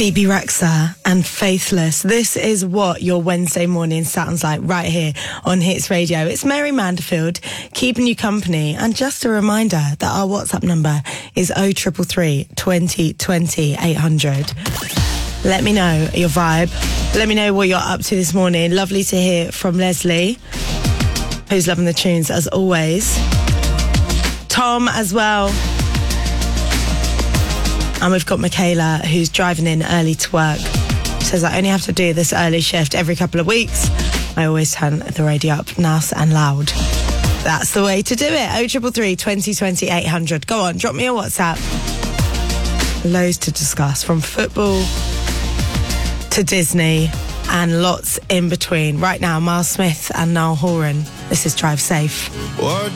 Bebe Rexha and Faithless. This is what your Wednesday morning sounds like right here on Hits Radio. It's Mary Manderfield keeping you company. And just a reminder that our WhatsApp number is 0333 20 20 800. Let me know your vibe. Let me know what you're up to this morning. Lovely to hear from Leslie, who's loving the tunes as always. Tom as well. And we've got Michaela, who's driving in early to work. Says, I only have to do this early shift every couple of weeks. I always turn the radio up nice and loud. That's the way to do it. 0333 20 20 800. Go on, drop me a WhatsApp. Loads to discuss, from football to Disney and lots in between. Right now, Miles Smith and Niall Horan. This is Drive Safe.